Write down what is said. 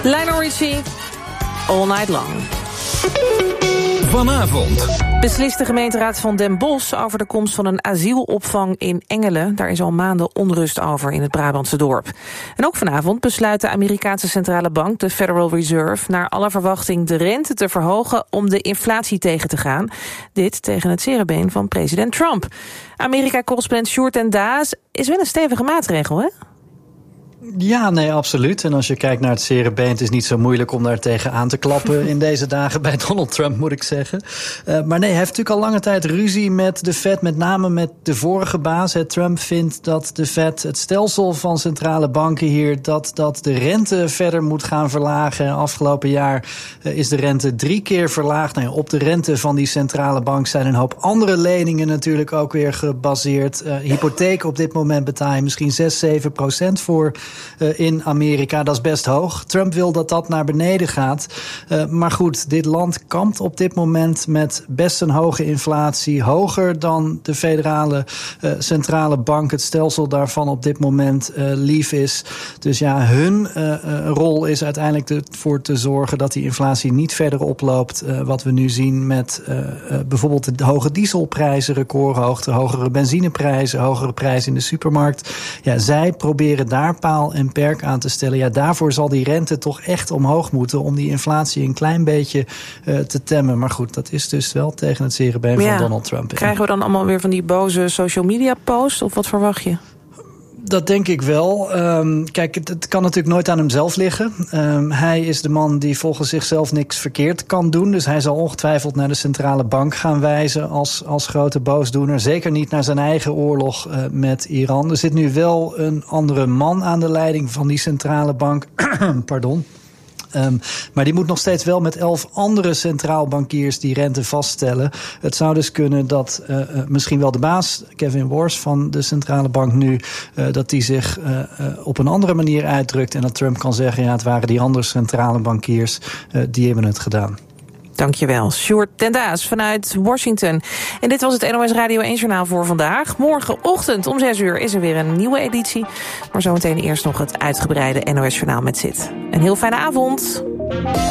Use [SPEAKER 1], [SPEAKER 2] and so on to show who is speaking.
[SPEAKER 1] Lionel Richie, All Night Long.
[SPEAKER 2] Vanavond
[SPEAKER 1] beslist de gemeenteraad van Den Bosch over de komst van een asielopvang in Engelen. Daar is al maanden onrust over in het Brabantse dorp. En ook vanavond besluit de Amerikaanse centrale bank, de Federal Reserve, naar alle verwachting de rente te verhogen om de inflatie tegen te gaan. Dit tegen het zere been van president Trump. Amerika-correspondent Sjoerd ten Daas, is wel een stevige maatregel, hè?
[SPEAKER 3] Ja, nee, absoluut. En als je kijkt naar het zere been, het is niet zo moeilijk om daar tegen aan te klappen in deze dagen bij Donald Trump, moet ik zeggen. Maar nee, hij heeft natuurlijk al lange tijd ruzie met de Fed, met name met de vorige baas. Trump vindt dat de Fed het stelsel van centrale banken hier, dat de rente verder moet gaan verlagen. Afgelopen jaar is de rente 3 keer verlaagd. Nou ja, op de rente van die centrale bank zijn een hoop andere leningen natuurlijk ook weer gebaseerd. Hypotheek op dit moment betaal je misschien 6-7% voor in Amerika. Dat is best hoog. Trump wil dat dat naar beneden gaat. Maar goed, dit land kampt op dit moment met best een hoge inflatie. Hoger dan de federale centrale bank, het stelsel daarvan op dit moment lief is. Dus ja, hun rol is uiteindelijk ervoor te zorgen dat die inflatie niet verder oploopt. Wat we nu zien met bijvoorbeeld de hoge dieselprijzen, recordhoogte, hogere benzineprijzen, hogere prijzen in de supermarkt. Ja, zij proberen daar paal en perk aan te stellen. Ja, daarvoor zal die rente toch echt omhoog moeten om die inflatie een klein beetje te temmen. Maar goed, dat is dus wel tegen het zere been van Donald Trump.
[SPEAKER 1] Krijgen we dan allemaal weer van die boze social media posts? Of wat verwacht je?
[SPEAKER 3] Dat denk ik wel. Kijk, het kan natuurlijk nooit aan hemzelf liggen. Hij is de man die volgens zichzelf niks verkeerd kan doen. Dus hij zal ongetwijfeld naar de centrale bank gaan wijzen als grote boosdoener. Zeker niet naar zijn eigen oorlog met Iran. Er zit nu wel een andere man aan de leiding van die centrale bank. Pardon. Maar die moet nog steeds wel met 11 andere centraalbankiers die rente vaststellen. Het zou dus kunnen dat misschien wel de baas, Kevin Warsh van de centrale bank nu, dat die zich op een andere manier uitdrukt. En dat Trump kan zeggen, ja, het waren die andere centrale bankiers, die hebben het gedaan.
[SPEAKER 1] Dankjewel, Sjoerd ten Daas vanuit Washington. En dit was het NOS Radio 1 Journaal voor vandaag. Morgenochtend om 6 uur is er weer een nieuwe editie. Maar zometeen eerst nog het uitgebreide NOS Journaal met Zit. Een heel fijne avond.